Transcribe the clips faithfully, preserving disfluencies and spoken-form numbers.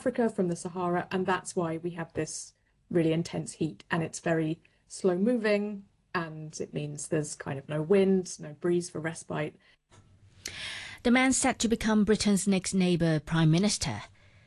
Africa, from the Sahara, and that's why we have this really intense heat, and it's very slow moving, and it means there's kind of no wind, no breeze for respite. The man set to become Britain's next Labour Prime Minister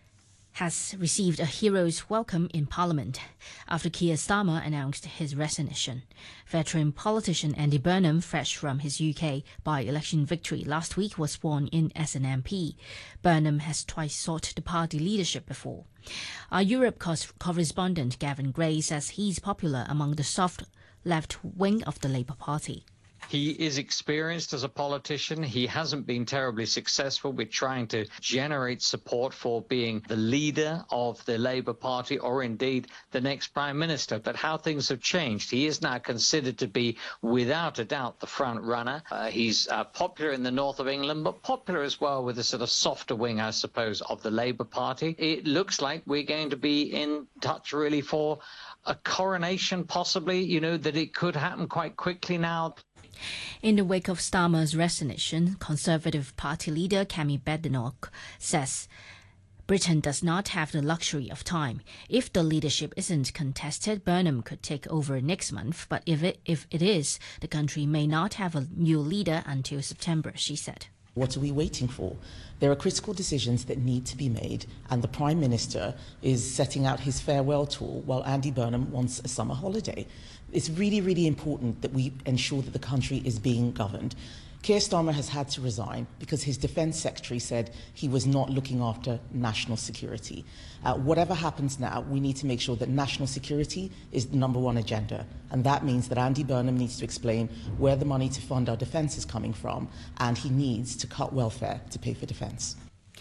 has received a hero's welcome in Parliament after Keir Starmer announced his resignation. Veteran politician Andy Burnham, fresh from his U K by-election victory last week, was sworn in as an M P. Burnham has twice sought the party leadership before. Our Europe correspondent Gavin Gray says he's popular among the soft left wing of the Labour Party. He is experienced as a politician. He hasn't been terribly successful with trying to generate support for being the leader of the Labour Party or indeed the next Prime Minister. But how things have changed. He is now considered to be, without a doubt, the front runner. Uh, he's uh, popular in the north of England, but popular as well with a sort of softer wing, I suppose, of the Labour Party. It looks like we're going to be in touch really for a coronation, possibly, you know, that it could happen quite quickly now. In the wake of Starmer's resignation, Conservative Party leader Kemi Badenoch says Britain does not have the luxury of time. If the leadership isn't contested, Burnham could take over next month, but if it, if it is, the country may not have a new leader until September, she said. What are we waiting for? There are critical decisions that need to be made, and the Prime Minister is setting out his farewell tour while Andy Burnham wants a summer holiday. It's really, really important that we ensure that the country is being governed. Keir Starmer has had to resign because his Defence Secretary said he was not looking after national security. Uh, whatever happens now, we need to make sure that national security is the number one agenda. And that means that Andy Burnham needs to explain where the money to fund our defence is coming from, and he needs to cut welfare to pay for defence.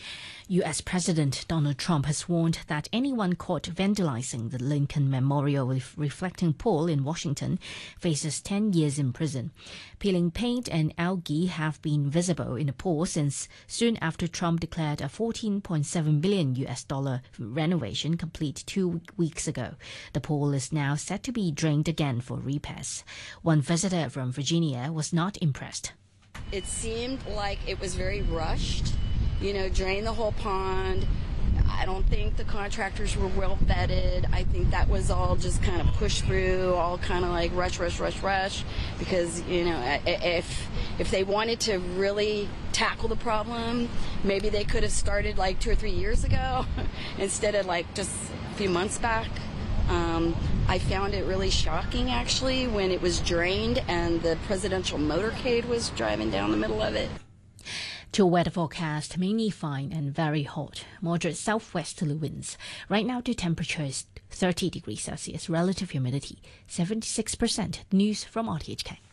U S President Donald Trump has warned that anyone caught vandalizing the Lincoln Memorial reflecting pool in Washington faces ten years in prison. Peeling paint and algae have been visible in the pool since soon after Trump declared a fourteen point seven billion U S dollar renovation complete two weeks ago. The pool is now set to be drained again for repairs. One visitor from Virginia was not impressed. It seemed like it was very rushed. You know, drain the whole pond. I don't think the contractors were well vetted. I think that was all just kind of pushed through, all kind of like rush, rush, rush, rush. Because, you know, if if they wanted to really tackle the problem, maybe they could have started like two or three years ago instead of like just a few months back. Um, I found it really shocking, actually, when it was drained and the presidential motorcade was driving down the middle of it. To weather forecast, mainly fine and very hot. Moderate southwesterly winds. Right now the temperature is thirty degrees Celsius. Relative humidity seventy-six percent. News from R T H K.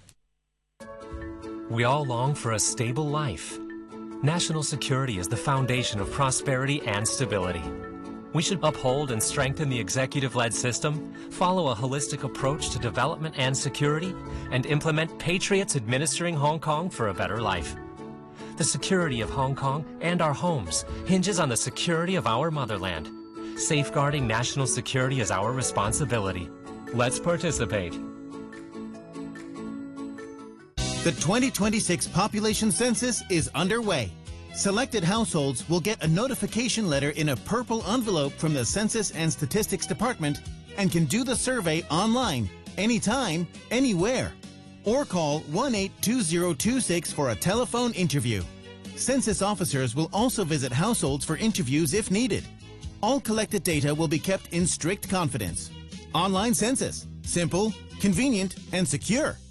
We all long for a stable life. National security is the foundation of prosperity and stability. We should uphold and strengthen the executive-led system, follow a holistic approach to development and security, and implement patriots administering Hong Kong for a better life. The security of Hong Kong and our homes hinges on the security of our motherland. Safeguarding national security is our responsibility. Let's participate. The twenty twenty-six population census is underway. Selected households will get a notification letter in a purple envelope from the Census and Statistics Department and can do the survey online, anytime, anywhere. Or call one eight two zero two six for a telephone interview. Census officers will also visit households for interviews if needed. All collected data will be kept in strict confidence. Online census. Simple, convenient, and secure.